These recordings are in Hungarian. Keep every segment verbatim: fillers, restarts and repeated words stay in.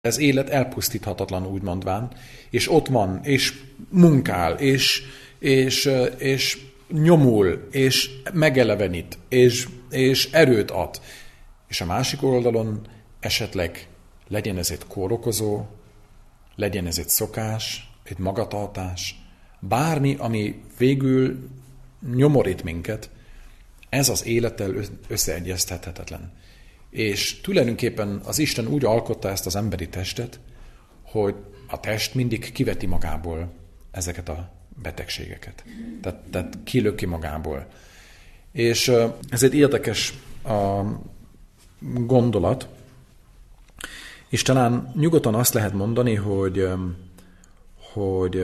Ez élet elpusztíthatatlan, úgy mondván, és ott van, és munkál, és, és, és nyomul, és megelevenít, és, és erőt ad. És a másik oldalon esetleg legyen ez egy kórokozó, legyen ez egy szokás, egy magatartás, bármi, ami végül nyomorít minket, ez az élettel összeegyeztethetetlen. És tulajdonképpen az Isten úgy alkotta ezt az emberi testet, hogy a test mindig kiveti magából ezeket a betegségeket. Tehát, tehát kilöki magából. És ez egy érdekes a gondolat, és talán nyugodtan azt lehet mondani, hogy, hogy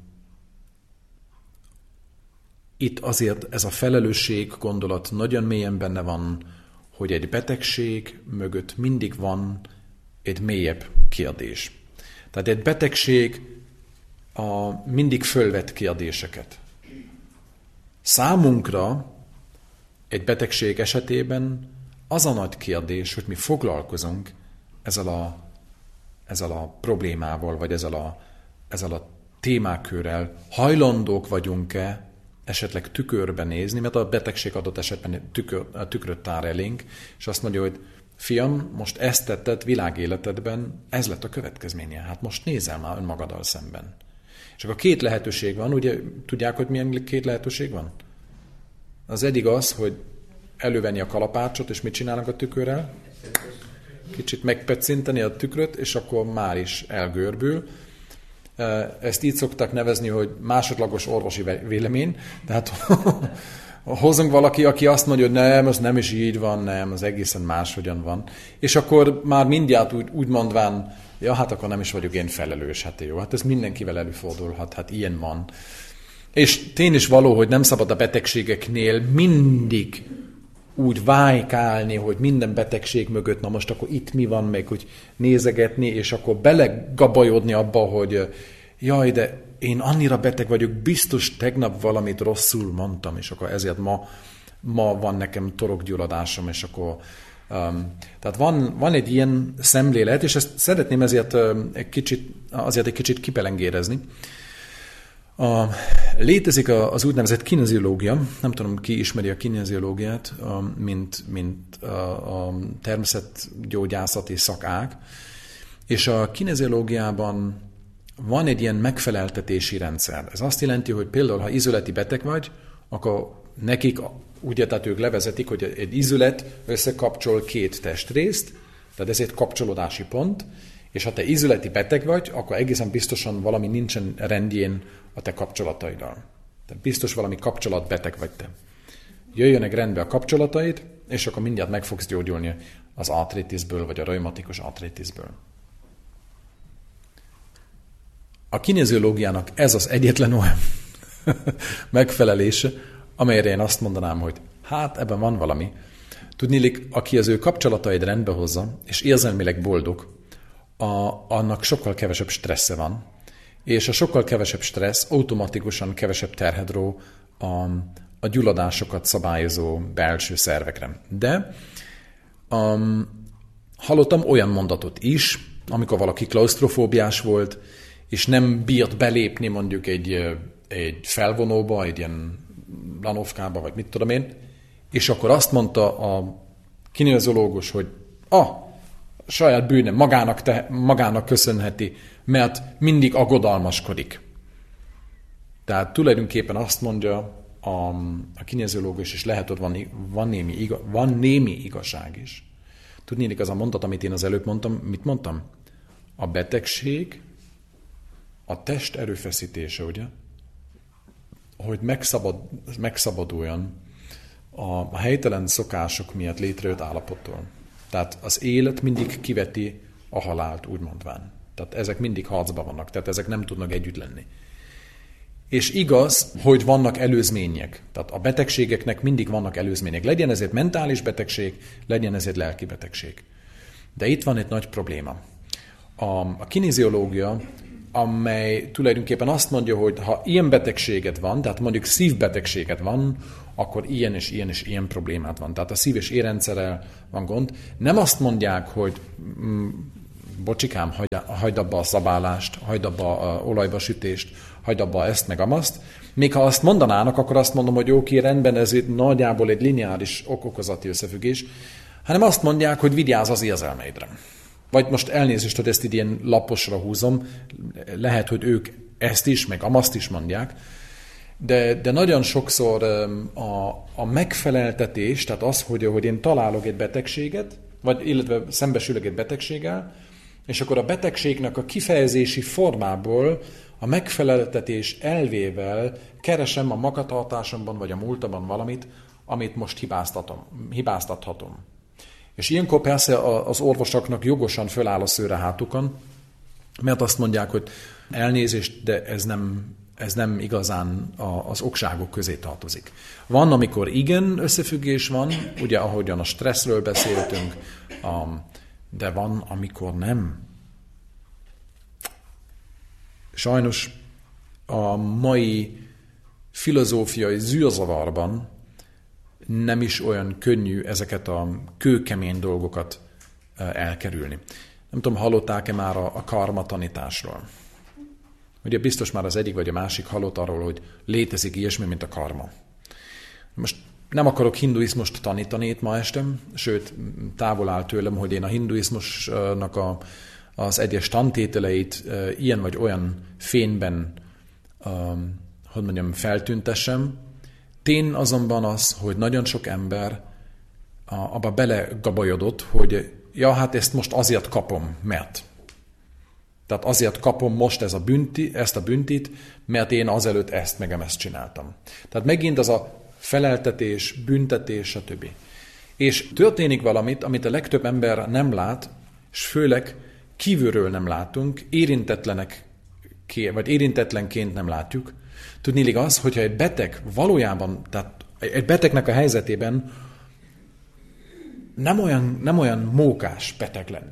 itt azért ez a felelősség gondolat nagyon mélyen benne van, hogy egy betegség mögött mindig van egy mélyebb kérdés. Tehát egy betegség a mindig fölvet kérdéseket. Számunkra egy betegség esetében az a nagy kérdés, hogy mi foglalkozunk ezzel a, ezzel a problémával, vagy ezzel a, ezzel a témákörrel. Hajlandók vagyunk-e esetleg tükörbe nézni, mert a betegség adott esetben tükör, tükröt tár elénk, és azt mondja, hogy fiam, most ezt tetted világéletedben, ez lett a következménye. Hát most nézzel már önmagaddal szemben. És akkor két lehetőség van, ugye tudják, hogy milyen két lehetőség van? Az egyik az, hogy elővenni a kalapácsot, és mit csinálnak a tükörrel? Kicsit megpecinteni a tükröt, és akkor már is elgörbül. Ezt így szokták nevezni, hogy másodlagos orvosi vélemény. Tehát hozunk valaki, aki azt mondja, hogy nem, az nem is így van, nem, az egészen máshogyan van. És akkor már mindjárt úgy, úgy mondván, ja, hát akkor nem is vagyok én felelős, hát jó, hát ez mindenkivel előfordulhat, hát ilyen van. És tény is való, hogy nem szabad a betegségeknél mindig úgy vájkálni, hogy minden betegség mögött, na most akkor itt mi van, meg hogy nézegetni, és akkor belegabajodni abba, hogy jaj, de én annyira beteg vagyok, biztos tegnap valamit rosszul mondtam, és akkor ezért ma, ma van nekem torokgyulladásom, és akkor... Um, tehát van, van egy ilyen szemlélet, és ezt szeretném ezért um, egy kicsit, azért egy kicsit kipelengérezni. A, létezik az úgynevezett kineziológia, nem tudom, ki ismeri a kineziológiát, mint, mint a, a természetgyógyászati szakág, és a kineziológiában van egy ilyen megfeleltetési rendszer. Ez azt jelenti, hogy például, ha izületi beteg vagy, akkor nekik, ugye, tehát ők levezetik, hogy egy izület összekapcsol két testrészt, tehát ez egy kapcsolódási pont, és ha te izületi beteg vagy, akkor egészen biztosan valami nincsen rendjén a te kapcsolataiddal. Tehát biztos valami kapcsolatbeteg vagy te. Jöjjönek rendbe a kapcsolataid, és akkor mindjárt meg fogsz gyógyulni az artritisből, vagy a reumatikus artritisből. A kineziológiának ez az egyetlen olyan megfelelése, amelyre én azt mondanám, hogy hát ebben van valami. Tudniillik, aki az ő kapcsolataid rendbe hozza, és érzelmileg boldog, A, annak sokkal kevesebb stressze van, és a sokkal kevesebb stressz automatikusan kevesebb terhet ró a, a gyulladásokat szabályozó belső szervekre. De um, hallottam olyan mondatot is, amikor valaki klausztrofóbiás volt, és nem bírt belépni mondjuk egy, egy felvonóba, egy ilyen lanovkába, vagy mit tudom én, és akkor azt mondta a kineziológus, hogy ah, saját bűne magának, te, magának köszönheti, mert mindig aggodalmaskodik. Tehát tulajdonképpen azt mondja a, a kineziológus, és lehet, hogy van, van, némi, iga, van némi igazság is. Tudnélik, az a mondat, amit én az előbb mondtam, mit mondtam? A betegség, a test erőfeszítése, ugye? Hogy megszabad, megszabaduljon a helytelen szokások miatt létrejött állapottól. Tehát az élet mindig kiveti a halált, úgy mondván. Tehát ezek mindig harcban vannak, tehát ezek nem tudnak együtt lenni. És igaz, hogy vannak előzmények. Tehát a betegségeknek mindig vannak előzmények. Legyen ez egy mentális betegség, legyen ez egy lelki betegség. De itt van egy nagy probléma. A, a kineziológia, amely tulajdonképpen azt mondja, hogy ha ilyen betegséget van, tehát mondjuk szívbetegséget van, akkor ilyen és ilyen és ilyen problémát van. Tehát a szív- és érrendszerrel van gond. Nem azt mondják, hogy bocsikám, hagyd, hagyd abba a szabálást, hagyd abba a olajba sütést, hagyd abba ezt meg amazt. Még ha azt mondanának, akkor azt mondom, hogy oké, rendben, ez itt nagyjából egy lineáris ok-okozati összefüggés, hanem azt mondják, hogy vigyázz az érzelmeidre. Vagy most elnézést, hogy ezt így ilyen laposra húzom, lehet, hogy ők ezt is, meg amazt is mondják, de, de nagyon sokszor a, a megfeleltetés, tehát az, hogy, hogy én találok egy betegséget, vagy illetve szembesülök egy betegséggel, és akkor a betegségnek a kifejezési formából a megfeleltetés elvével keresem a magatartásomban vagy a múltamban valamit, amit most hibáztatom, hibáztathatom. És ilyenkor persze az orvosoknak jogosan föláll a szőre hátukon, mert azt mondják, hogy elnézést, de ez nem, ez nem igazán az okságok közé tartozik. Van, amikor igen összefüggés van, ugye ahogyan a stresszről beszéltünk, de van, amikor nem. Sajnos a mai filozófiai zűrzavarban nem is olyan könnyű ezeket a kőkemény dolgokat elkerülni. Nem tudom, hallották-e már a, a karma tanításról? Ugye biztos már az egyik vagy a másik hallott arról, hogy létezik ilyesmi, mint a karma. Most nem akarok hinduizmust tanítani itt ma este, sőt, távol áll tőlem, hogy én a hinduizmusnak a, az egyes tantételeit e, ilyen vagy olyan fényben, e, hogy mondjam, feltüntessem. Tény azonban az, hogy nagyon sok ember abba belegabajodott, hogy ja, hát ezt most azért kapom, mert. Tehát azért kapom most ez a bünti, ezt a büntit, mert én azelőtt ezt meg ezt csináltam. Tehát megint az a feleltetés, büntetés, stb. És történik valamit, amit a legtöbb ember nem lát, és főleg kívülről nem látunk, érintetlenek, vagy érintetlenként nem látjuk. Tudniillik az, hogyha egy beteg valójában, tehát egy betegnek a helyzetében nem olyan, nem olyan mókás beteg lenni.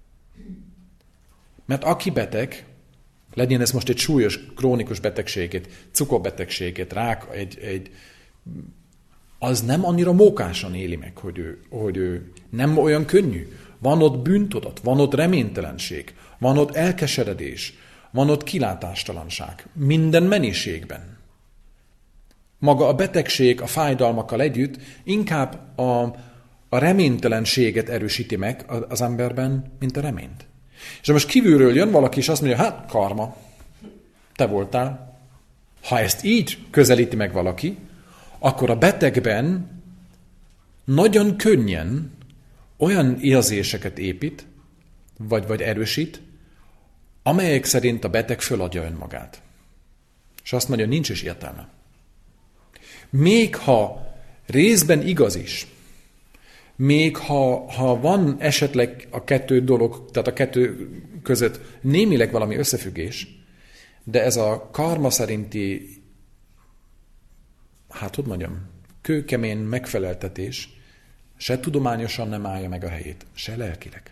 Mert aki beteg, legyen ez most egy súlyos, krónikus betegségét, cukorbetegségét, rák, egy, egy, az nem annyira mókásan éli meg, hogy ő, hogy ő nem olyan könnyű. Van ott bűntudat, van ott reménytelenség, van ott elkeseredés, van ott kilátástalanság, minden mennyiségben. Maga a betegség a fájdalmakkal együtt inkább a, a reménytelenséget erősíti meg az emberben, mint a reményt. És most kívülről jön valaki, és azt mondja, hát karma, te voltál. Ha ezt így közelíti meg valaki, akkor a betegben nagyon könnyen olyan érzéseket épít, vagy, vagy erősít, amelyek szerint a beteg föladja önmagát. És azt mondja, nincs is értelme. Még ha részben igaz is, még ha, ha van esetleg a kettő dolog, tehát a kettő között némileg valami összefüggés, de ez a karma szerinti, hát hogy mondjam, kőkemény megfeleltetés se tudományosan nem állja meg a helyét, se lelkileg.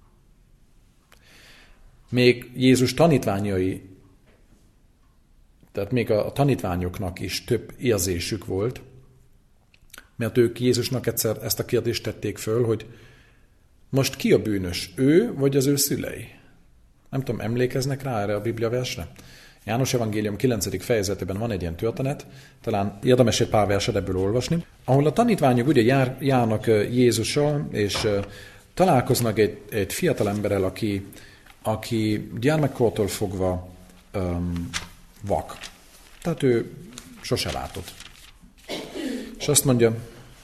Még Jézus tanítványai, tehát még a tanítványoknak is több érzésük volt, mert ők Jézusnak egyszer ezt a kérdést tették föl, hogy most ki a bűnös, ő vagy az ő szülei? Nem tudom, emlékeznek rá erre a Biblia versre? János Evangélium kilencedik fejezetében van egy ilyen történet, talán érdemes egy pár verset ebből olvasni, ahol a tanítványok ugye jár, járnak Jézussal, és találkoznak egy, egy fiatal emberrel, aki, aki gyermekkortól fogva um, vak. Tehát ő sose látott. És azt mondja,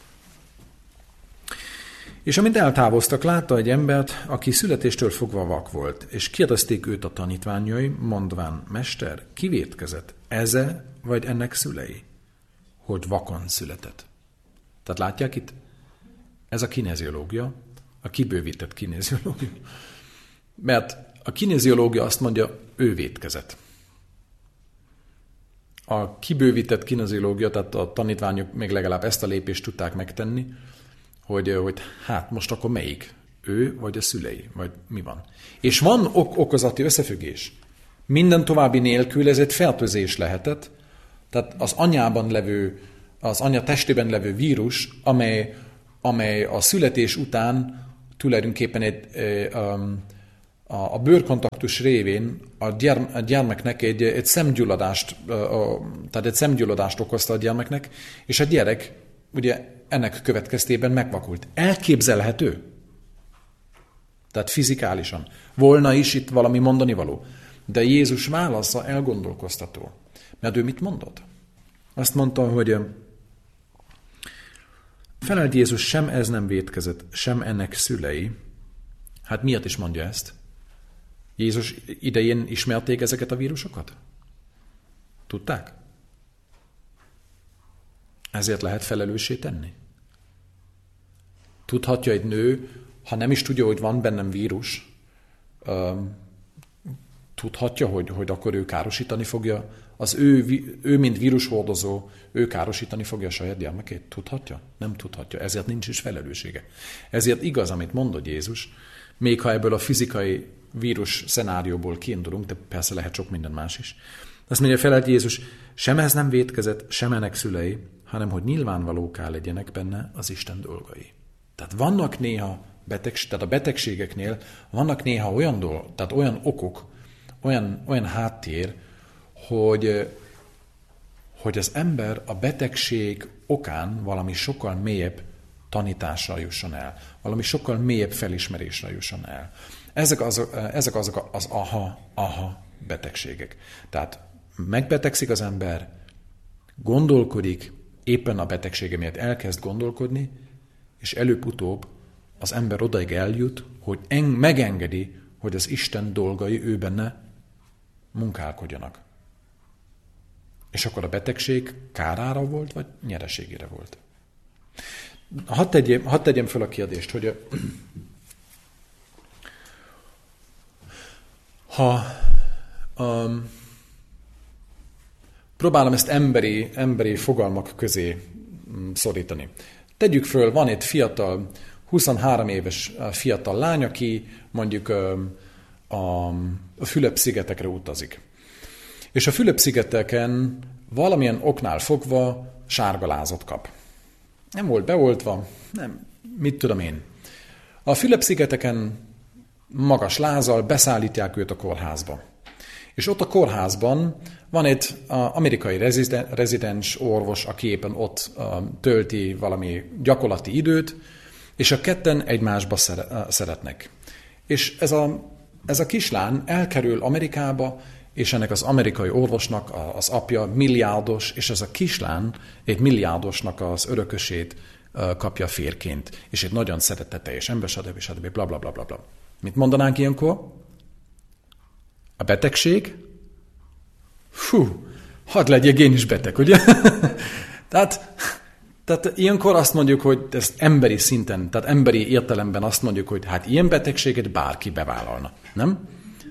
és amint eltávoztak, látta egy embert, aki születéstől fogva vak volt, és kérdezték őt a tanítványai, mondván, mester, ki vétkezett, eze vagy ennek szülei, hogy vakon született? Tehát látják itt? Ez a kineziológia, a kibővített kineziológia. Mert a kineziológia azt mondja, ő vétkezett. A kibővített kineziológia, tehát a tanítványok még legalább ezt a lépést tudták megtenni, hogy, hogy hát most akkor melyik? Ő vagy a szülei? Vagy mi van? És van ok- okozati összefüggés. Minden további nélkül ez egy fertőzés lehetett, tehát az anyában levő, az anya testében levő vírus, amely, amely a születés után tulajdonképpen egy, a, a bőrkontaktus révén a, gyerm, a gyermeknek egy, egy szemgyulladást, a, tehát egy szemgyulladást okozta a gyermeknek, és a gyerek ugye ennek következtében megvakult. Elképzelhető? Tehát fizikálisan. Volna is itt valami mondani való. De Jézus válasza elgondolkoztató. Mert ő mit mondott? Azt mondta, hogy felelt Jézus, sem ez nem vétkezett, sem ennek szülei. Hát miért is mondja ezt? Jézus idején ismerték ezeket a vírusokat? Tudták? Ezért lehet felelőssé tenni. Tudhatja egy nő, ha nem is tudja, hogy van bennem vírus, tudhatja, hogy, hogy akkor ő károsítani fogja, az ő, ő, mint vírushordozó, ő károsítani fogja a saját gyermekét? Tudhatja? Nem tudhatja, ezért nincs is felelőssége. Ezért igaz, amit mondott Jézus, még ha ebből a fizikai vírus szenárióból kiindulunk, de persze lehet sok minden más is. Azt mondja, felelt Jézus, sem ez nem vétkezett, sem ennek szülei, hanem hogy nyilvánvalóká legyenek benne az Isten dolgai. Tehát vannak néha betegség, tehát a betegségeknél vannak néha olyan dolgok, tehát olyan okok, olyan, olyan háttér, hogy, hogy az ember a betegség okán valami sokkal mélyebb tanításra jusson el, valami sokkal mélyebb felismerésre jusson el. Ezek azok, ezek azok az aha, aha betegségek. Tehát megbetegszik az ember, gondolkodik, éppen a betegsége miatt elkezd gondolkodni, és előbb-utóbb az ember odaig eljut, hogy en, megengedi, hogy az Isten dolgai ő benne munkálkodjanak. És akkor a betegség kárára volt, vagy nyereségére volt? Hadd tegyem, hadd tegyem fel a kérdést, hogy ha um, próbálom ezt emberi, emberi fogalmak közé szorítani. Tegyük föl, van egy fiatal, huszonhárom éves fiatal lány, aki mondjuk a, a Fülöp-szigetekre utazik. És a Fülöp-szigeteken valamilyen oknál fogva sárgalázat kap. Nem volt beoltva, nem, mit tudom én. A Fülöp-szigeteken magas lázzal beszállítják őt a kórházba. És ott a kórházban van egy amerikai rezidens orvos, aki éppen ott tölti valami gyakorlati időt, és a ketten egymásba szeretnek. És ez a, ez a kislány elkerül Amerikába, és ennek az amerikai orvosnak az apja milliárdos, és ez a kislány egy milliárdosnak az örökösét kapja férként, és egy nagyon szeretetteljes ember, stb. stb. Bla, bla, bla, bla, bla. Mit mondanánk ilyenkor? A betegség? Fú, hadd legyek én is beteg, ugye? tehát, tehát ilyenkor azt mondjuk, hogy ezt emberi szinten, tehát emberi értelemben azt mondjuk, hogy hát ilyen betegséget bárki bevállalna, nem?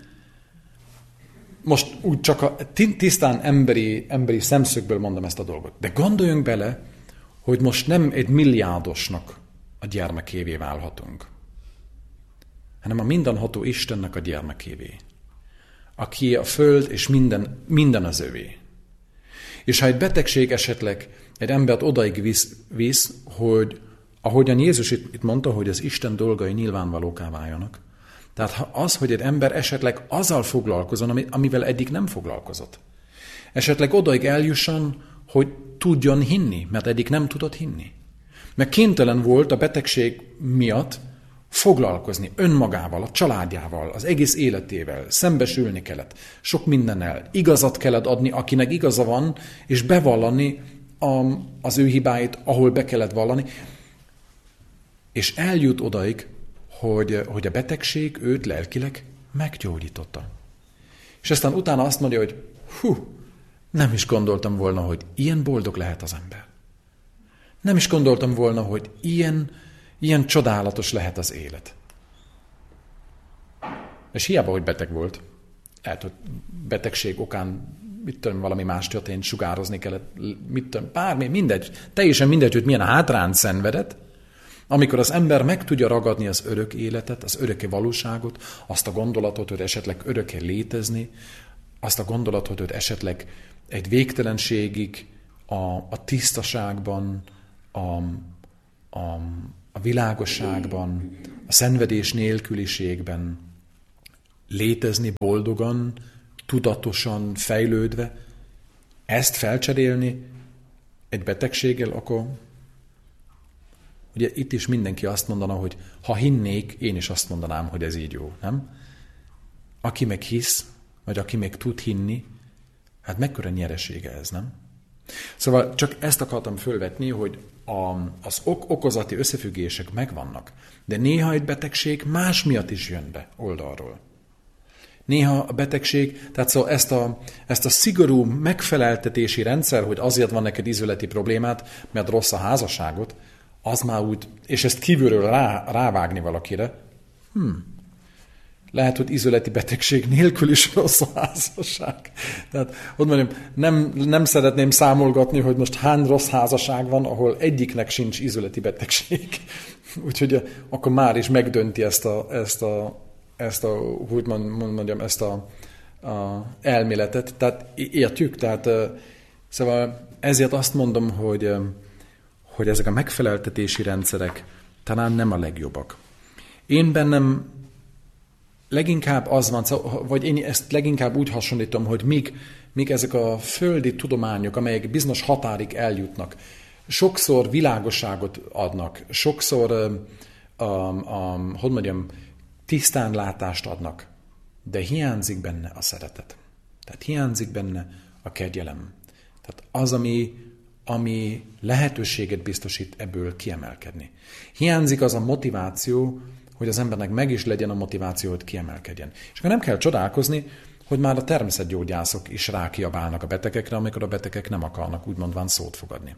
Most úgy csak a tisztán emberi, emberi szemszögből mondom ezt a dolgot. De gondoljunk bele, hogy most nem egy milliárdosnak a gyermekévé válhatunk, hanem a mindenható Istennek a gyermekévé, aki a föld és minden, minden az övé. És ha egy betegség esetleg egy embert odaig visz, visz hogy ahogyan Jézus itt, itt mondta, hogy az Isten dolgai nyilvánvalóká váljanak, tehát az, hogy egy ember esetleg azzal foglalkozon, amivel eddig nem foglalkozott. Esetleg odaig eljusson, hogy tudjon hinni, mert eddig nem tudott hinni. Mert kénytelen volt a betegség miatt foglalkozni önmagával, a családjával, az egész életével, szembesülni kellett, sok mindennel, igazat kellett adni, akinek igaza van, és bevallani a, az ő hibáit, ahol be kellett vallani, és eljut odaig, hogy, hogy a betegség őt lelkileg meggyógyította. És aztán utána azt mondja, hogy hú, nem is gondoltam volna, hogy ilyen boldog lehet az ember. Nem is gondoltam volna, hogy ilyen, ilyen csodálatos lehet az élet. És hiába, hogy beteg volt. Lehet, hogy betegség okán mit tudom, valami más történt, sugározni kellett, mit tudom, bármi, mindegy. Teljesen mindegy, hogy milyen hátrányt szenvedett. Amikor az ember meg tudja ragadni az örök életet, az öröki valóságot, azt a gondolatot, hogy esetleg örökké létezni, azt a gondolatot, hogy esetleg egy végtelenségig a, a tisztaságban, a, a, a világosságban, a szenvedés nélküliségben, létezni boldogan, tudatosan, fejlődve, ezt felcserélni egy betegséggel, akkor ugye itt is mindenki azt mondaná, hogy ha hinnék, én is azt mondanám, hogy ez így jó, nem? Aki meg hisz, vagy aki meg tud hinni, hát mekkora nyeresége ez, nem? Szóval csak ezt akartam fölvetni, hogy a, az ok- okozati összefüggések megvannak, de néha egy betegség más miatt is jön be oldalról. Néha a betegség, tehát szóval ezt a, ezt a szigorú megfeleltetési rendszer, hogy azért van neked ízületi problémát, mert rossz a házasságot, az már úgy, és ezt kívülről rá, rávágni valakire, hmm, lehet, hogy ízületi betegség nélkül is rossz a házasság. Tehát, hogy mondjam, nem, nem szeretném számolgatni, hogy most hány rossz házasság van, ahol egyiknek sincs ízületi betegség. Úgyhogy akkor már is megdönti ezt a, ezt a, ezt a hogy mondjam, ezt a, a elméletet. Tehát értjük, tehát szóval ezért azt mondom, hogy, hogy ezek a megfeleltetési rendszerek talán nem a legjobbak. Én bennem leginkább az van, vagy én ezt leginkább úgy hasonlítom, hogy míg, míg ezek a földi tudományok, amelyek bizonyos határig eljutnak, sokszor világosságot adnak, sokszor, um, um, hogy mondjam, tisztánlátást adnak, de hiányzik benne a szeretet. Tehát hiányzik benne a kegyelem. Tehát az, ami, ami lehetőséget biztosít ebből kiemelkedni. Hiányzik az a motiváció, hogy az embernek meg is legyen a motiváció, hogy kiemelkedjen. És akkor nem kell csodálkozni, hogy már a természetgyógyászok is rákiabálnak a betegekre, amikor a betegek nem akarnak úgymondván szót fogadni.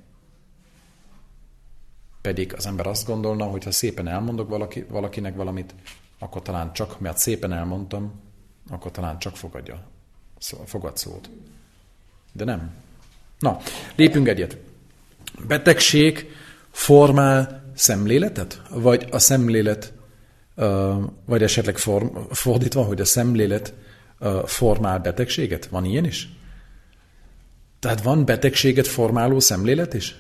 Pedig az ember azt gondolna, hogy ha szépen elmondok valaki, valakinek valamit, akkor talán csak, mert szépen elmondtam, akkor talán csak fogadja, fogad szót. De nem. Na, lépjünk egyet. Betegség formál szemléletet? Vagy a szemlélet Uh, vagy esetleg form, fordítva, hogy a szemlélet uh, formál betegséget? Van ilyen is? Tehát van betegséget formáló szemlélet is?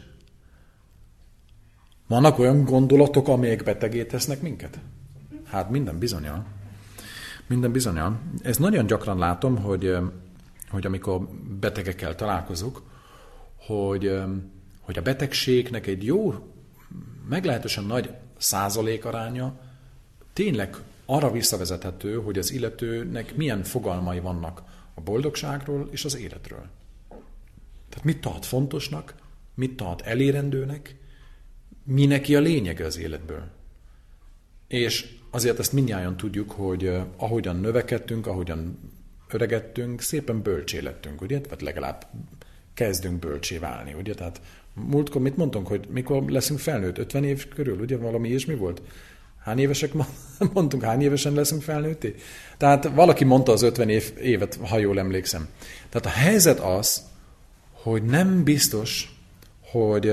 Vannak olyan gondolatok, amelyek betegé tesznek minket? Hát minden bizonnyal. Minden bizonnyal. Ez nagyon gyakran látom, hogy, hogy amikor betegekkel találkozok, hogy, hogy a betegségnek egy jó, meglehetősen nagy százalékaránya tényleg arra visszavezethető, hogy az illetőnek milyen fogalmai vannak a boldogságról és az életről. Tehát mit tart fontosnak, mit tart elérendőnek, mi neki a lényege az életből. És azért ezt mindnyájan tudjuk, hogy ahogyan növekedtünk, ahogyan öregedtünk, szépen bölcsé lettünk, ugye? Vagy legalább kezdünk bölcsé válni, ugye? Tehát múltkor mit mondtunk, hogy mikor leszünk felnőtt? ötven év körül, ugye? Valami ilyesmi volt? Hány évesek mondtunk, hány évesen leszünk felnőtté? Tehát valaki mondta az ötven év, évet, ha jól emlékszem. Tehát a helyzet az, hogy nem biztos, hogy,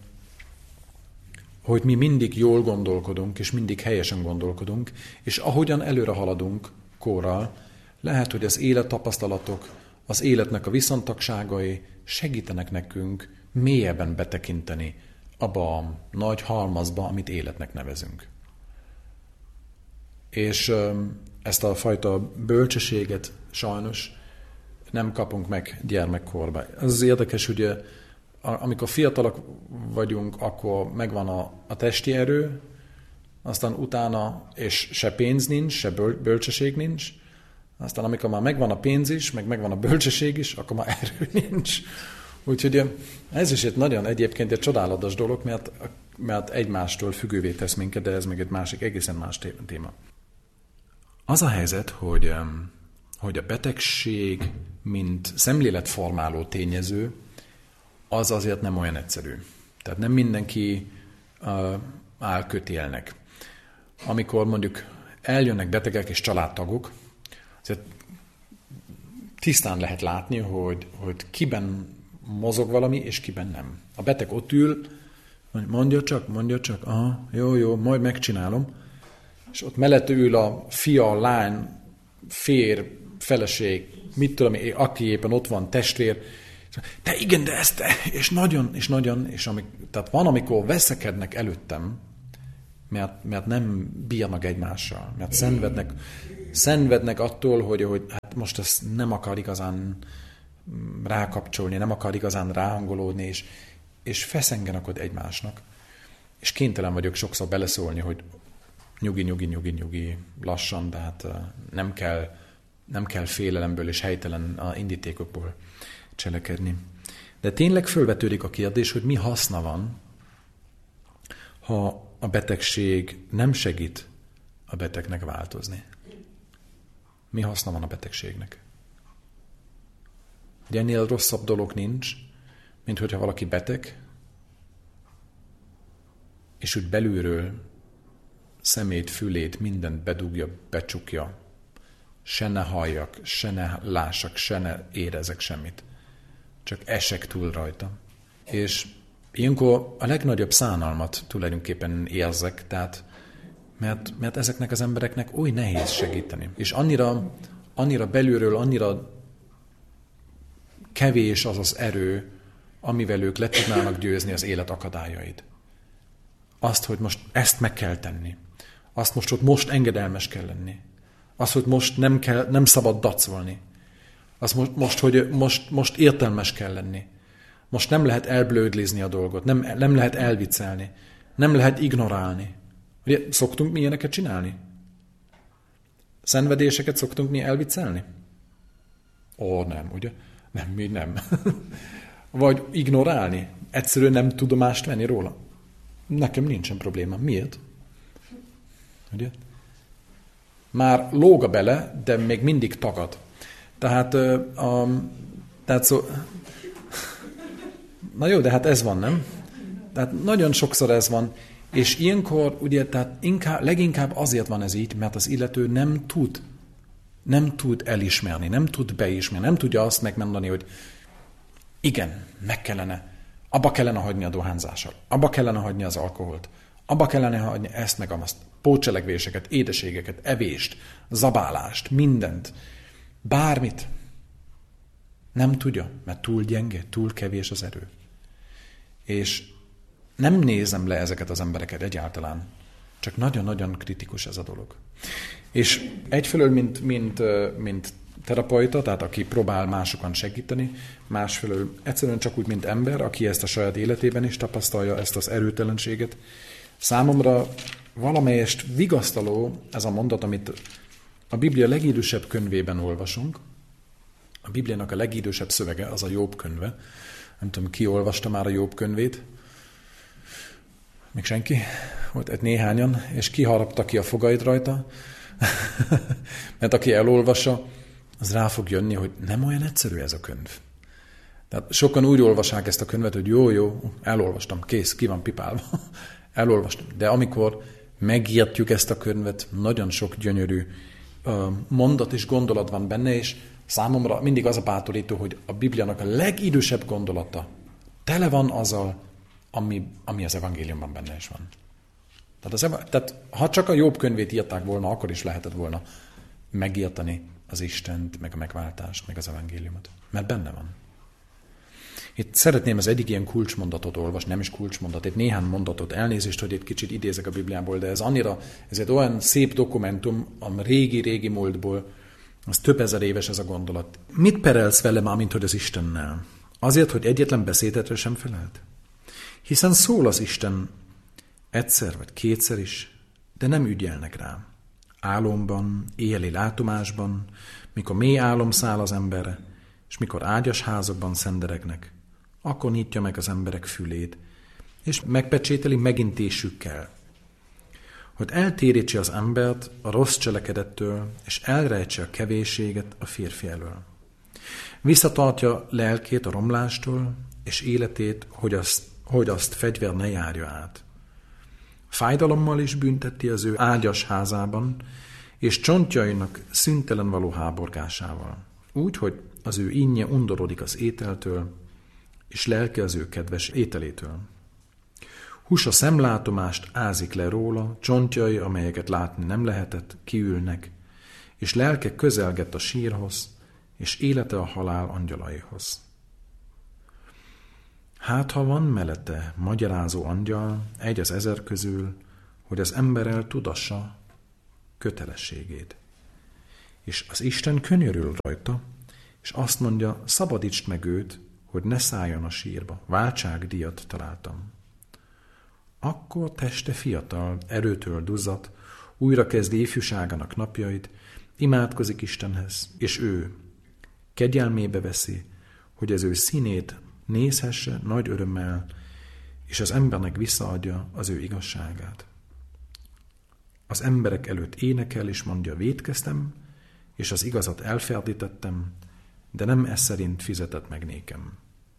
hogy mi mindig jól gondolkodunk, és mindig helyesen gondolkodunk, és ahogyan előre haladunk korral, lehet, hogy az élettapasztalatok, az életnek a viszontagságai segítenek nekünk mélyebben betekinteni abba a nagy halmazba, amit életnek nevezünk. És ezt a fajta bölcsességet sajnos nem kapunk meg gyermekkorban. Ez az érdekes, hogy amikor fiatalok vagyunk, akkor megvan a, a testi erő, aztán utána, és se pénz nincs, se bölcsesség nincs, aztán amikor már megvan a pénz is, meg megvan a bölcsesség is, akkor már erő nincs. Úgyhogy ez is egy nagyon egyébként egy csodálatos dolog, mert, mert egymástól függővé tesz minket, de ez még egy másik, egészen más téma. Az a helyzet, hogy, hogy a betegség, mint szemléletformáló tényező, az azért nem olyan egyszerű. Tehát nem mindenki uh, áll kötélnek. Amikor mondjuk eljönnek betegek és családtagok, azért tisztán lehet látni, hogy, hogy kiben mozog valami, és kiben nem. A beteg ott ül, mondja csak, mondja csak, aha, jó, jó, majd megcsinálom, és ott mellette ül a fia, a lány, férj, feleség, mit tudom, aki éppen ott van, testvér, de igen, de ezt, és nagyon, és nagyon, és amik, tehát van, amikor veszekednek előttem, mert, mert nem bírnak egymással, mert szenvednek, szenvednek attól, hogy, hogy hát most ezt nem akar igazán rákapcsolni, nem akar igazán ráhangolódni, és, és feszengenek ott egymásnak. És kénytelen vagyok sokszor beleszólni, hogy nyugi, nyugi, nyugi, nyugi, lassan, tehát nem kell, nem kell félelemből és helytelen indítékokból cselekedni. De tényleg fölvetődik a kérdés, hogy mi haszna van, ha a betegség nem segít a betegnek változni. Mi haszna van a betegségnek? Ugye ennél rosszabb dolog nincs, mint hogyha valaki beteg, és úgy belülről szemét, fülét, mindent bedugja, becsukja. Se ne halljak, se ne lássak, se ne érezek semmit. Csak esek túl rajta. És ilyenkor a legnagyobb szánalmat tulajdonképpen érzek, tehát mert, mert ezeknek az embereknek oly nehéz segíteni. És annyira, annyira belülről, annyira kevés az az erő, amivel ők le tudnának győzni az élet akadályait. Azt, hogy most ezt meg kell tenni. Azt most, hogy most engedelmes kell lenni. Azt, hogy most nem, kell, nem szabad dacolni. Azt most, most hogy most, most értelmes kell lenni. Most nem lehet elblödlizni a dolgot, nem, nem lehet elviccelni, nem lehet ignorálni. Ugye szoktunk mi ilyeneket csinálni? Szenvedéseket szoktunk mi elviccelni? Ó, nem, ugye? Nem, mi nem. Vagy ignorálni. Egyszerűen nem tudomást venni róla. Nekem nincsen probléma. Miért? Ugye? Már lóga bele, de még mindig tagad. Tehát, a, tehát szó... Na jó, de hát ez van, nem? Tehát nagyon sokszor ez van, és ilyenkor ugye, tehát inkább, leginkább azért van ez így, mert az illető nem tud, nem tud elismerni, nem tud beismerni, nem tudja azt megmondani, hogy igen, meg kellene, abba kellene hagyni a dohányzással, abba kellene hagyni az alkoholt, abba kellene hagyni ezt meg azt, pótcselekvéseket, édeségeket, evést, zabálást, mindent, bármit. Nem tudja, mert túl gyenge, túl kevés az erő. És nem nézem le ezeket az embereket egyáltalán, csak nagyon-nagyon kritikus ez a dolog. És egyfelől, mint, mint, mint terapeuta, tehát aki próbál másokon segíteni, másfelől egyszerűen csak úgy, mint ember, aki ezt a saját életében is tapasztalja, ezt az erőtelenséget. Számomra valamelyest vigasztaló ez a mondat, amit a Biblia legidősebb könyvében olvasunk. A Bibliának a legidősebb szövege az a Jobb könyve. Nem tudom, ki olvasta már a Jobb könyvét. Még senki? Volt egy néhányan, és kiharapta ki a fogait rajta. Mert aki elolvassa, az rá fog jönni, hogy nem olyan egyszerű ez a könyv. Tehát sokan úgy olvassák ezt a könyvet, hogy jó, jó, elolvastam, kész, ki van pipálva. Elolvastam. De amikor megértjük ezt a könyvet, nagyon sok gyönyörű mondat és gondolat van benne, és számomra mindig az a bátorító, hogy a Bibliának a legidősebb gondolata tele van azzal, ami, ami az evangéliumban benne is van. Tehát, az, tehát ha csak a Jobb könyvét írták volna, akkor is lehetett volna megérteni az Istent, meg a megváltást, meg az evangéliumot. Mert benne van. Itt szeretném az egyik ilyen kulcsmondatot olvasni, nem is kulcsmondat, itt néhány mondatot, elnézést, hogy itt kicsit idézek a Bibliából, de ez annyira, ez egy olyan szép dokumentum, a régi-régi múltból, az több ezer éves ez a gondolat. Mit perelsz velem, amint hogy az Istennel? Azért, hogy egyetlen beszédetre sem felelt? Hiszen szól az Isten egyszer vagy kétszer is, de nem ügyelnek rá. Álomban, éjjeli látomásban, mikor mély álom száll az emberre, és mikor ágyas házakban szenderegnek, akkor nyitja meg az emberek fülét, és megpecsételi megintésükkel, hogy eltérítse az embert a rossz cselekedettől, és elrejtse a kevésséget a férfi elől. Visszatartja lelkét a romlástól, és életét, hogy azt, hogy azt fegyver ne járja át. Fájdalommal is bünteti az ő ágyas házában, és csontjainak szüntelen való háborgásával. Úgy, hogy az ő ínje undorodik az ételtől, és lelke az ő kedves ételétől. Húsa szemlátomást ázik le róla, csontjai, amelyeket látni nem lehetett, kiülnek, és lelke közelgett a sírhoz, és élete a halál angyalaihoz. Hát, ha van mellette magyarázó angyal, egy az ezer közül, hogy az emberrel tudassa kötelességét. És az Isten könyörül rajta, és azt mondja, szabadítsd meg őt, hogy ne szálljon a sírba. Váltságdíjat találtam. Akkor teste fiatal, erőtől duzzadt, újra kezdi ifjúságának napjait, imádkozik Istenhez, és ő kegyelmébe veszi, hogy az ő színét nézhesse nagy örömmel, és az embernek visszaadja az ő igazságát. Az emberek előtt énekel, és mondja, vétkeztem, és az igazat elferdítettem, de nem ez szerint fizetett meg nékem.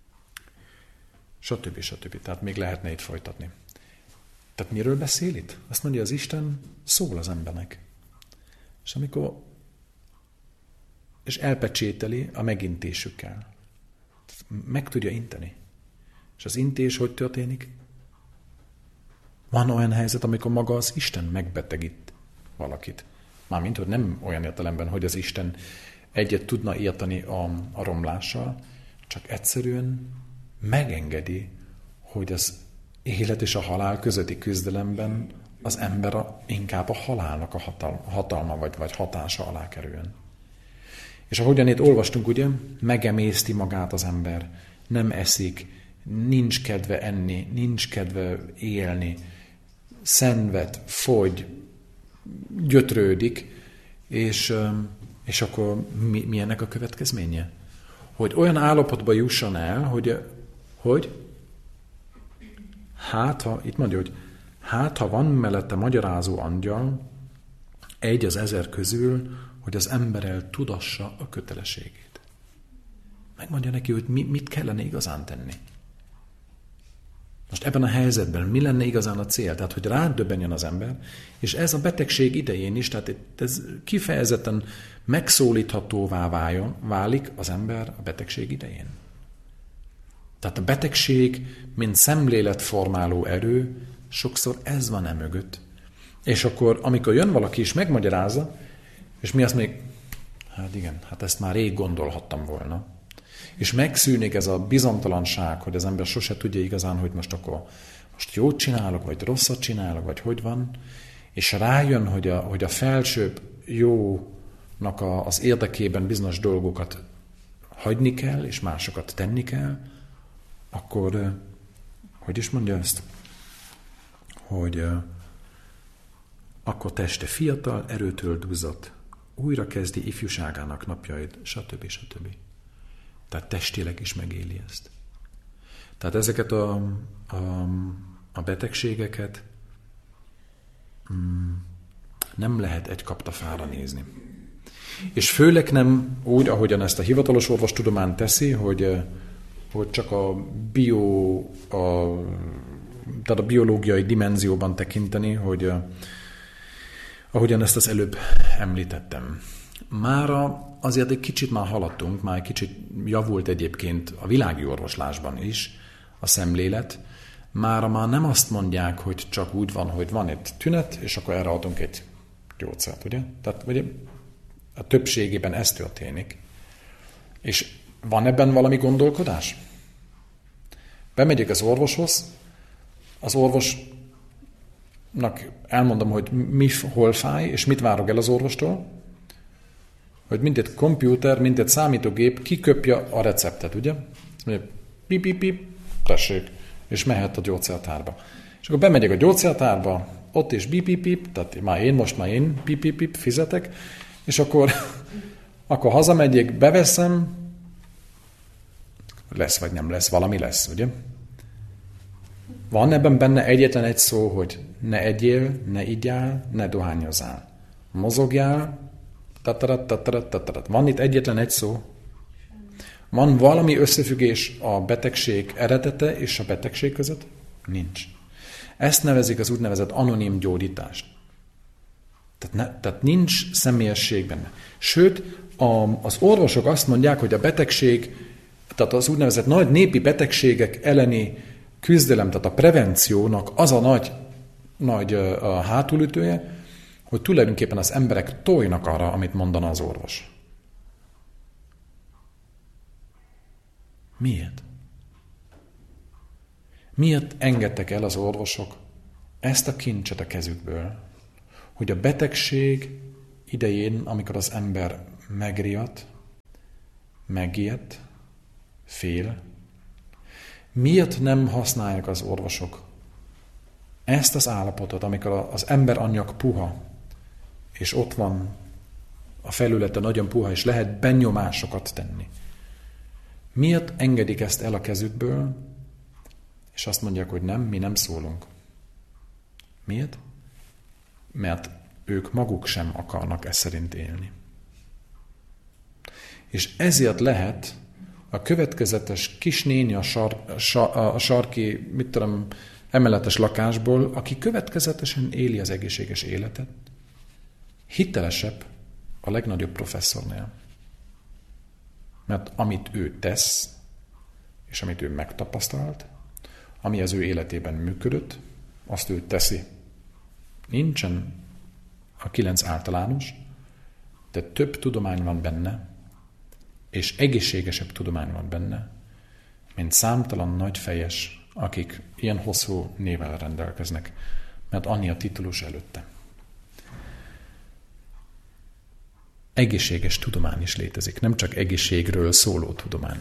Stb. Stb. Tehát még lehetne itt folytatni. Tehát miről beszél itt? Azt mondja, az Isten szól az embernek. És amikor és elpecsételi a megintésükkel. Meg tudja inteni. És az intés hogy történik? Van olyan helyzet, amikor maga az Isten megbetegít valakit. Mármint, hogy nem olyan értelemben, hogy az Isten egyet tudna érteni a, a romlással, csak egyszerűen megengedi, hogy az élet és a halál közötti küzdelemben az ember a, inkább a halálnak a hatal, hatalma vagy, vagy hatása alá kerüljön. És ahogyan itt olvastunk, ugye, megemészti magát az ember, nem eszik, nincs kedve enni, nincs kedve élni, szenved, fogy, gyötrődik, és, és akkor mi, mi ennek a következménye? Hogy olyan állapotba jusson el, hogy, hogy hát ha, itt mondja, hogy hát ha van mellette magyarázó angyal, egy az ezer közül, hogy az emberrel tudassa a kötelességét. Megmondja neki, hogy mi, mit kellene igazán tenni. Most ebben a helyzetben mi lenne igazán a cél? Tehát, hogy rádöbbenjen az ember, és ez a betegség idején is, tehát ez kifejezetten megszólíthatóvá váljon, válik az ember a betegség idején. Tehát a betegség, mint szemléletformáló erő, sokszor ez van e mögött. És akkor, amikor jön valaki is megmagyarázza, és mi azt mondjuk, hát igen, hát ezt már rég gondolhattam volna. És megszűnik ez a bizonytalanság, hogy az ember sose tudja igazán, hogy most akkor most jót csinálok, vagy rosszat csinálok, vagy hogy van, és rájön, hogy a, hogy a felsőbb jónak a, az érdekében bizonyos dolgokat hagyni kell, és másokat tenni kell, akkor, hogy is mondja ezt? Hogy akkor teste fiatal, erőtől duzzadt, újra kezdi ifjúságának napjait, stb. Stb. Tehát testileg is megéli ezt. Tehát ezeket a, a, a betegségeket mm, nem lehet egy kaptafára nézni. És főleg nem úgy, ahogyan ezt a hivatalos orvostudomány teszi, hogy, hogy csak a bio, a, tehát a biológiai dimenzióban tekinteni, hogy ahogyan ezt az előbb említettem. Mára azért egy kicsit már haladtunk, már egy kicsit javult egyébként a világi orvoslásban is a szemlélet. Mára már nem azt mondják, hogy csak úgy van, hogy van egy tünet, és akkor erre adunk egy gyógyszert, ugye? Tehát ugye, a többségében ez történik. És van ebben valami gondolkodás? Bemegyek az orvoshoz, az orvosnak elmondom, hogy mi hol fáj, és mit várok el az orvostól, hogy mint egy kompjúter, mint egy számítógép kiköpje a receptet, ugye? Pip, pip, pip, tessék, és mehet a gyógyszertárba. És akkor bemegyek a gyógyszertárba, ott is bip, pip, pip, tehát már én, most már én pip, pip, pip, fizetek, és akkor, akkor hazamegyek, beveszem, lesz vagy nem lesz, valami lesz, ugye? Van ebben benne egyetlen egy szó, hogy ne egyél, ne igyál, ne dohányozzál. Mozogjál, tatarat, tatarat, tatarat. Van itt egyetlen egy szó? Van valami összefüggés a betegség eredete és a betegség között? Nincs. Ezt nevezik az úgynevezett anonim gyógyítást. Tehát, ne, tehát nincs személyesség benne. Sőt, a, az orvosok azt mondják, hogy a betegség, tehát az úgynevezett nagy népi betegségek elleni küzdelem, tehát a prevenciónak az a nagy, nagy a hátulütője, hogy tulajdonképpen az emberek tojnak arra, amit mondana az orvos. Miért? Miért engedtek el az orvosok ezt a kincset a kezükből, hogy a betegség idején, amikor az ember megriadt, megijedt, fél, miért nem használják az orvosok ezt az állapotot, amikor az ember anyag puha, és ott van a felülete nagyon puha, és lehet benyomásokat tenni. Miért engedik ezt el a kezükből, és azt mondják, hogy nem, mi nem szólunk? Miért? Mert ők maguk sem akarnak ezt szerint élni. És ezért lehet a következetes kisnéni a, sar, a sarki, mit tudom, emeletes lakásból, aki következetesen éli az egészséges életet, hitelesebb a legnagyobb professzornél. Mert amit ő tesz, és amit ő megtapasztalt, ami az ő életében működött, azt ő teszi. Nincsen a kilenc általános, de több tudomány van benne, és egészségesebb tudomány van benne, mint számtalan nagy fejes, akik ilyen hosszú névvel rendelkeznek, mert annyi a titulus előtte. Egészséges tudomány is létezik, nem csak egészségről szóló tudomány.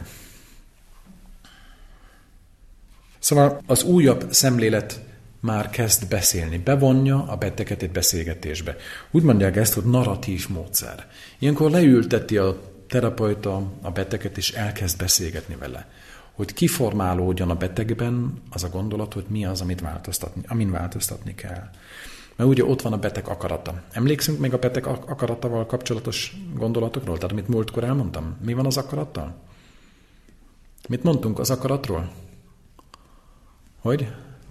Szóval az újabb szemlélet már kezd beszélni, bevonja a beteget egy beszélgetésbe. Úgy mondják ezt, hogy narratív módszer. Ilyenkor leülteti a terapeuta a beteget, és elkezd beszélgetni vele. Hogy kiformálódjon a betegben az a gondolat, hogy mi az, amit változtatni, amin változtatni kell. Mert ugye ott van a beteg akarata. Emlékszünk még a beteg akaratával kapcsolatos gondolatokról? Tehát amit múltkor elmondtam? Mi van az akarattal? Mit mondtunk az akaratról? Hogy?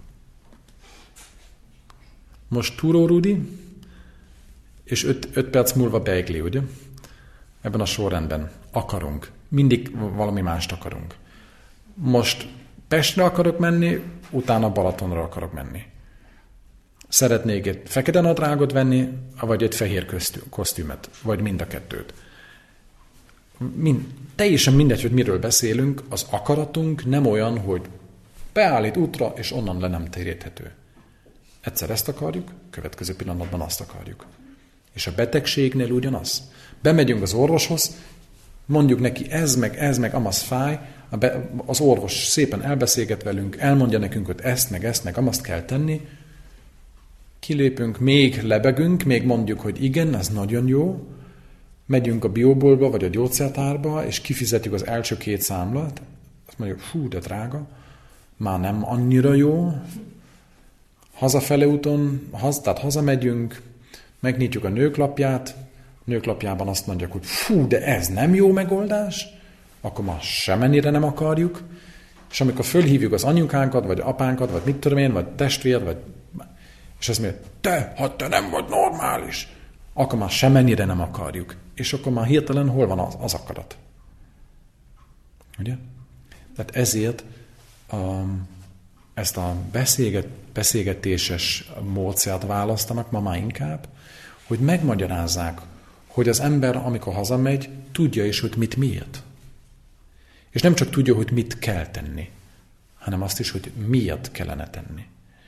Most túró Rudi, és öt, öt perc múlva Beigli, ugye? Ebben a sorrendben. Akarunk. Mindig valami mást akarunk. Most Pestre akarok menni, utána Balatonra akarok menni. Szeretnék egy fekete nadrágot venni, vagy egy fehér kosztümet, vagy mind a kettőt. Mind, teljesen mindegy, hogy miről beszélünk, az akaratunk nem olyan, hogy beállít útra, és onnan le nem téríthető. Egyszer ezt akarjuk, következő pillanatban azt akarjuk. És a betegségnél ugyanaz. Bemegyünk az orvoshoz, mondjuk neki ez meg, ez meg, amaz fáj, az orvos szépen elbeszélget velünk, elmondja nekünk, hogy ezt meg, ezt meg, amazt kell tenni, kilépünk, még lebegünk, még mondjuk, hogy igen, ez nagyon jó, megyünk a bioboltba, vagy a gyógyszertárba, és kifizetjük az első két számlát, azt mondjuk, hú, de drága, már nem annyira jó, hazafele úton, haz, tehát hazamegyünk, megnyitjuk a nőklapját, nőklapjában azt mondják, hogy fú, de ez nem jó megoldás, akkor már semennyire nem akarjuk, és amikor fölhívjuk az anyukánkat, vagy apánkat, vagy mit tudom én, vagy testvér, vagy és azt mondja, te, ha te nem vagy normális, akkor már semennyire nem akarjuk. És akkor már hirtelen hol van az, az akarat? Ugye? Tehát ezért um, ezt a beszélget, beszélgetéses módszert választanak ma már inkább, hogy megmagyarázzák, hogy az ember, amikor hazamegy, tudja is, hogy mit miért. És nem csak tudja, hogy mit kell tenni, hanem azt is, hogy miért kellene tenni.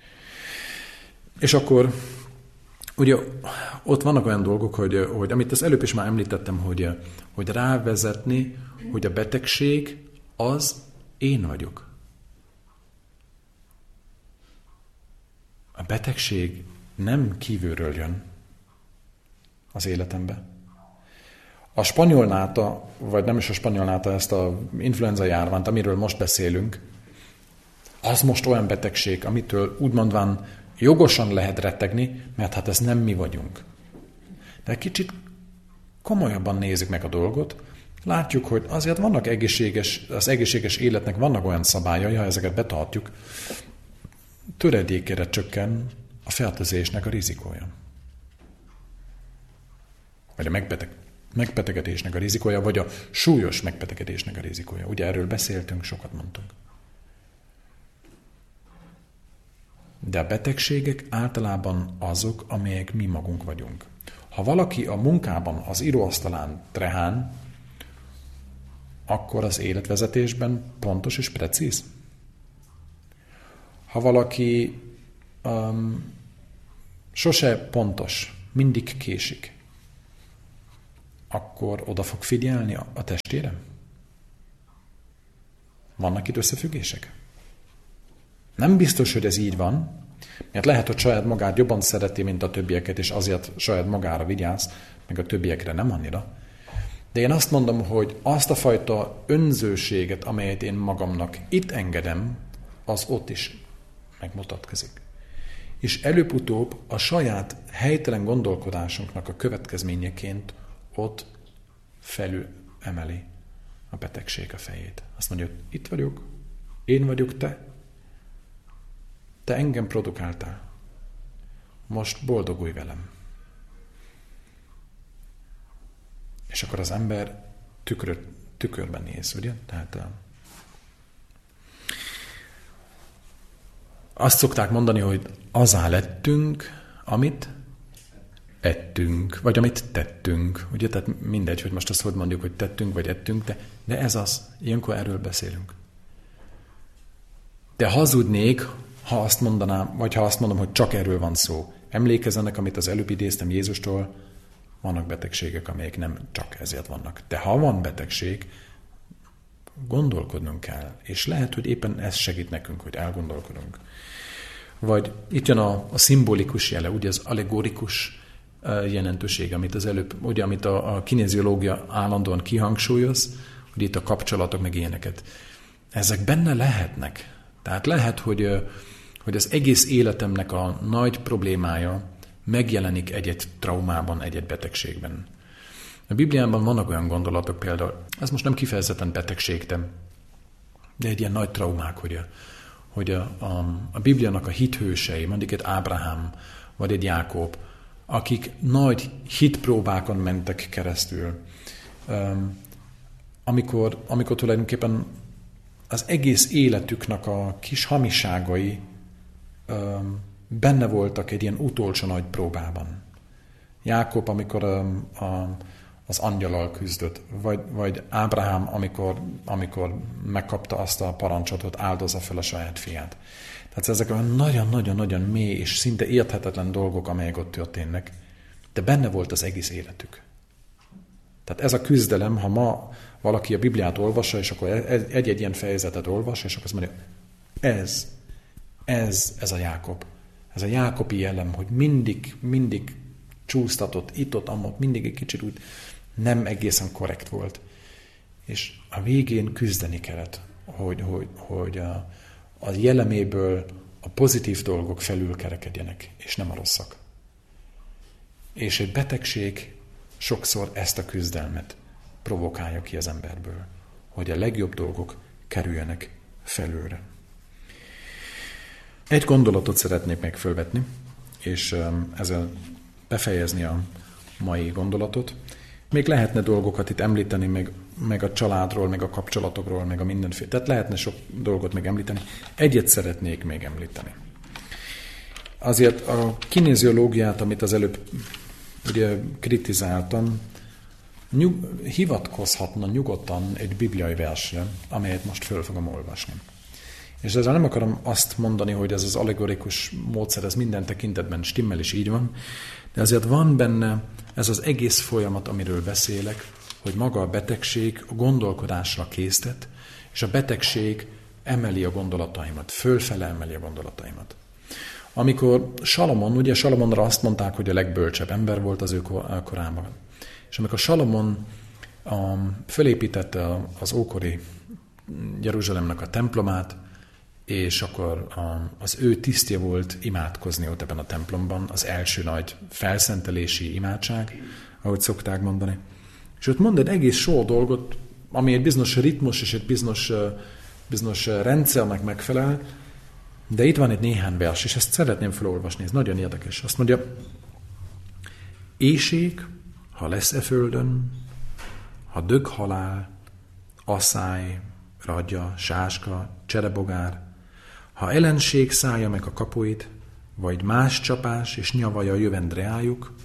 És akkor ugye ott vannak olyan dolgok, hogy, hogy amit az előbb is már említettem, hogy, hogy rávezetni, hogy a betegség az én vagyok. A betegség nem kívülről jön az életembe. A spanyolnáta, vagy nem is a spanyolnáta, ezt a influenza járványt, amiről most beszélünk, az most olyan betegség, amitől úgymondván jogosan lehet rettegni, mert hát ez nem mi vagyunk. De kicsit komolyabban nézzük meg a dolgot, látjuk, hogy azért vannak egészséges, az egészséges életnek vannak olyan szabályai, ha ezeket betartjuk, töredékére csökken a fertőzésnek a rizikója. Vagy a megbeteg, megbetegedésnek a rizikója, vagy a súlyos megbetegedésnek a rizikója. Ugye erről beszéltünk, sokat mondtunk. De a betegségek általában azok, amelyek mi magunk vagyunk. Ha valaki a munkában, az íróasztalán trehán, akkor az életvezetésben pontos és precíz. Ha valaki um, sose pontos, mindig késik, akkor oda fog figyelni a testére? Vannak itt összefüggések? Nem biztos, hogy ez így van, mert lehet, hogy saját magát jobban szereti, mint a többieket, és azért saját magára vigyáz, meg a többiekre nem annyira. De én azt mondom, hogy azt a fajta önzőséget, amelyet én magamnak itt engedem, az ott is megmutatkozik. És előbb-utóbb a saját helytelen gondolkodásunknak a következményeként ott felül emeli a betegség a fejét. Azt mondja, hogy itt vagyok, én vagyok te, te engem produkáltál, most boldogulj velem. És akkor az ember tükör, tükörben néz, ugye? Tehát azt szokták mondani, hogy azá lettünk, amit ettünk, vagy amit tettünk. Ugye, tehát mindegy, hogy most azt hogy mondjuk, hogy tettünk, vagy ettünk, de, de ez az, ilyenkor erről beszélünk. De hazudnék, ha azt mondanám, vagy ha azt mondom, hogy csak erről van szó. Emlékezzenek, amit az előbb idéztem Jézustól, vannak betegségek, amelyek nem csak ezért vannak. De ha van betegség, gondolkodnunk kell, és lehet, hogy éppen ez segít nekünk, hogy elgondolkodunk. Vagy itt jön a, a szimbolikus jele, ugye az allegorikus jelentőség, amit az előbb, ugye, amit a, a kinéziológia állandóan kihangsúlyoz, hogy itt a kapcsolatok meg ilyeneket. Ezek benne lehetnek. Tehát lehet, hogy, hogy az egész életemnek a nagy problémája megjelenik egy-egy traumában, egy-egy betegségben. A Bibliában vannak olyan gondolatok például, ez most nem kifejezetten betegség, de egy ilyen nagy traumák, hogy a, hogy a, a, a Bibliának a hithősei, mondjuk egy Ábrahám, vagy egy Jákob, akik nagy hitpróbákon mentek keresztül, amikor, amikor tulajdonképpen az egész életüknek a kis hamiságai benne voltak egy ilyen utolsó nagy próbában. Jákob, amikor a, a, az angyallal küzdött, vagy, vagy Ábrahám, amikor, amikor megkapta azt a parancsot, hogy áldozza fel a saját fiát. Tehát ezek olyan nagyon-nagyon-nagyon mély és szinte érthetetlen dolgok, amelyek ott történnek, de benne volt az egész életük. Tehát ez a küzdelem, ha ma valaki a Bibliát olvassa, és akkor egy-egy ilyen fejezetet olvas, és akkor azt mondja, ez, ez, ez a Jákob. Ez a Jákobi jellem, hogy mindig, mindig csúsztatott, itt-ott, amott, mindig egy kicsit úgy nem egészen korrekt volt. És a végén küzdeni kellett, hogy, hogy, hogy a, a jelleméből a pozitív dolgok felülkerekedjenek, és nem a rosszak. És egy betegség sokszor ezt a küzdelmet provokálja ki az emberből, hogy a legjobb dolgok kerüljenek felőre. Egy gondolatot szeretnék még fölvetni, és ezzel befejezni a mai gondolatot. Még lehetne dolgokat itt említeni, meg, meg a családról, meg a kapcsolatokról, meg a mindenféle. Tehát lehetne sok dolgot még említeni. Egyet szeretnék még említeni. Azért a kinéziológiát, amit az előbb ugye kritizáltam, nyug, hivatkozhatna nyugodtan egy bibliai versre, amelyet most föl fogom olvasni. És ezzel nem akarom azt mondani, hogy ez az allegorikus módszer, ez minden tekintetben stimmel, és így van, de azért van benne ez az egész folyamat, amiről beszélek, hogy maga a betegség a gondolkodásra késztet, és a betegség emeli a gondolataimat, fölfele emeli a gondolataimat. Amikor Salomon, ugye Salomonra azt mondták, hogy a legbölcsebb ember volt az ő korában, és amikor Salomon um, fölépítette az ókori Jeruzsálemnek a templomát, és akkor az ő tisztje volt imádkozni ott ebben a templomban, az első nagy felszentelési imádság, ahogy szokták mondani. És ott mond egy egész sor dolgot, ami egy bizonyos ritmus és egy bizonyos, bizonyos rendszernek megfelel, de itt van egy néhány vers, és ezt szeretném felolvasni, ez nagyon érdekes. Azt mondja, éhség, ha lesz e földön, ha dög halál, asszály, radja, sáska, cserebogár, ha ellenség szállja meg a kapuit, vagy más csapás és nyavaja jövend reájuk,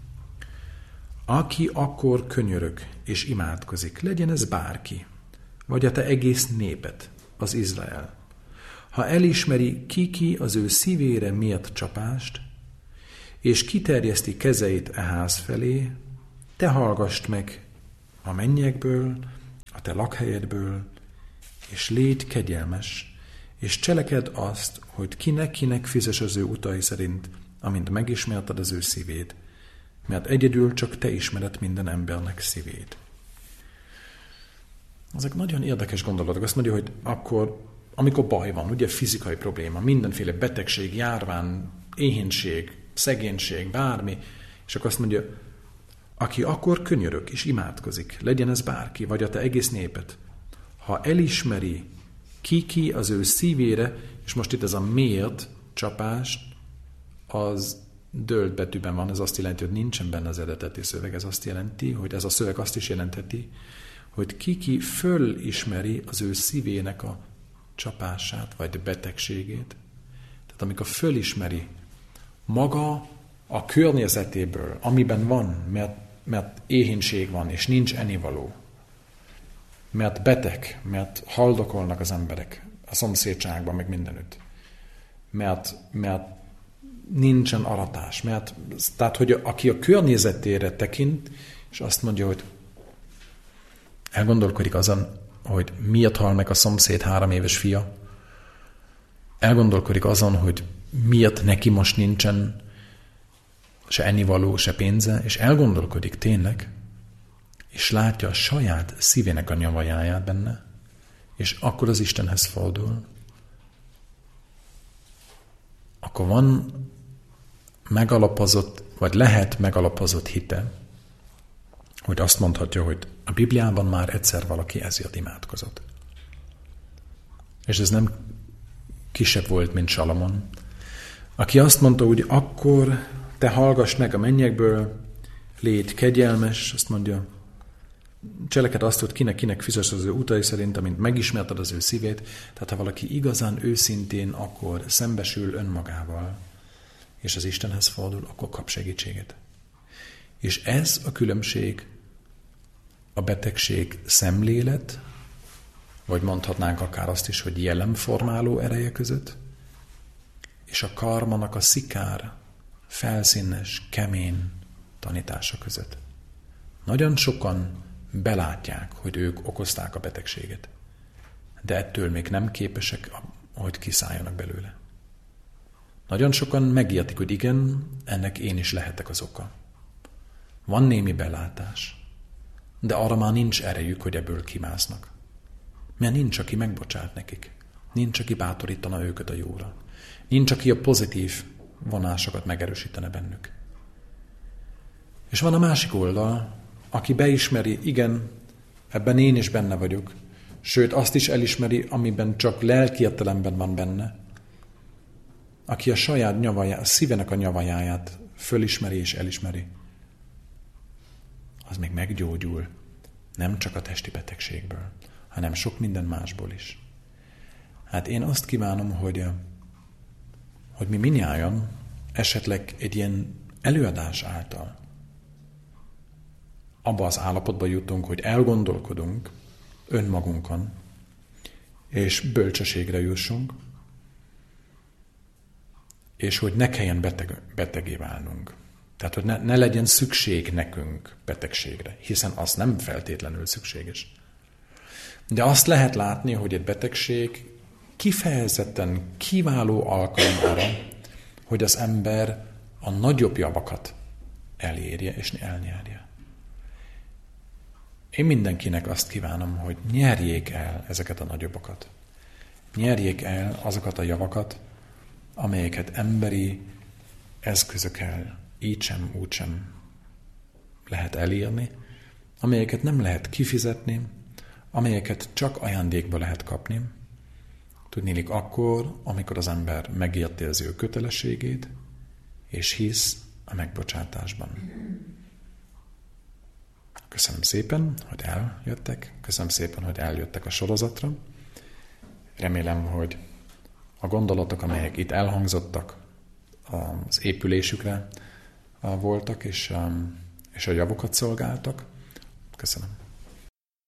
aki akkor könyörög és imádkozik, legyen ez bárki, vagy a te egész néped, az Izrael. Ha elismeri ki-ki az ő szívére miatt csapást, és kiterjeszti kezeit e ház felé, te hallgassd meg a mennyekből, a te lakhelyedből, és légy kegyelmes, és cselekedd azt, hogy kinek-kinek fizes az ő utai szerint, amint megismerted az ő szívét, mert egyedül csak te ismered minden embernek szívét. Ezek nagyon érdekes gondolatok. Azt mondja, hogy akkor, amikor baj van, ugye fizikai probléma, mindenféle betegség, járvány, éhínség, szegénység, bármi, és akkor azt mondja, aki akkor könyörög és imádkozik, legyen ez bárki, vagy a te egész népet, ha elismeri ki-ki az ő szívére, és most itt ez a miért csapás, az dölt betűben van, ez azt jelenti, hogy nincsen benne az eredeti szöveg, ez azt jelenti, hogy ez a szöveg azt is jelentheti, hogy ki-ki fölismeri az ő szívének a csapását, vagy betegségét. Tehát amikor fölismeri maga a környezetéből, amiben van, mert, mert éhínség van, és nincs ennivaló, mert beteg, mert haldokolnak az emberek a szomszédságban, meg mindenütt, mert, mert nincsen aratás, mert, tehát, hogy aki a környezetére tekint, és azt mondja, hogy elgondolkodik azon, hogy miért hal meg a szomszéd három éves fia, elgondolkodik azon, hogy miért neki most nincsen se ennivaló, se pénze, és elgondolkodik tényleg, és látja a saját szívének a nyavajáját benne, és akkor az Istenhez fordul, akkor van megalapozott, vagy lehet megalapozott hite, hogy azt mondhatja, hogy a Bibliában már egyszer valaki ezért imádkozott. És ez nem kisebb volt, mint Salamon, aki azt mondta, hogy akkor te hallgass meg a mennyekből, légy kegyelmes, azt mondja, cseleked azt, hogy kinek-kinek fizes az ő utai szerint, amint megismerted az ő szívét, tehát ha valaki igazán őszintén akkor szembesül önmagával, és az Istenhez fordul, akkor kap segítséget. És ez a különbség a betegség szemlélet, vagy mondhatnánk akár azt is, hogy jelenformáló ereje között, és a karmanak a szikár, felszínes, kemény tanítása között. Nagyon sokan belátják, hogy ők okozták a betegséget, de ettől még nem képesek, hogy kiszálljanak belőle. Nagyon sokan megértik, hogy igen, ennek én is lehetek az oka. Van némi belátás, de arra már nincs erejük, hogy ebből kimásznak. Mert nincs, aki megbocsát nekik. Nincs, aki bátorítana őket a jóra. Nincs, aki a pozitív vonásokat megerősítene bennük. És van a másik oldal, aki beismeri, igen, ebben én is benne vagyok, sőt azt is elismeri, amiben csak lelki értelemben van benne, aki a saját nyavajá, a szívenek a nyavajáját fölismeri és elismeri, az még meggyógyul, nem csak a testi betegségből, hanem sok minden másból is. Hát én azt kívánom, hogy, hogy mi mindnyájan esetleg egy ilyen előadás által abba az állapotba jutunk, hogy elgondolkodunk önmagunkon, és bölcsességre jussunk, és hogy ne kelljen beteg, betegé válnunk. Tehát, hogy ne, ne legyen szükség nekünk betegségre, hiszen az nem feltétlenül szükséges. De azt lehet látni, hogy egy betegség kifejezetten kiváló alkalom arra, hogy az ember a nagyobb javakat elérje és elnyerje. Én mindenkinek azt kívánom, hogy nyerjék el ezeket a nagyobbakat. Nyerjék el azokat a javakat, amelyeket emberi eszközökkel így sem, úgy sem lehet elírni, amelyeket nem lehet kifizetni, amelyeket csak ajándékba lehet kapni. Tudniillik akkor, amikor az ember megérti az ő kötelességét, és hisz a megbocsátásban. Köszönöm szépen, hogy eljöttek, köszönöm szépen, hogy eljöttek a sorozatra. Remélem, hogy a gondolatok, amelyek itt elhangzottak, az épülésükre voltak, és, és a javukat szolgáltak. Köszönöm.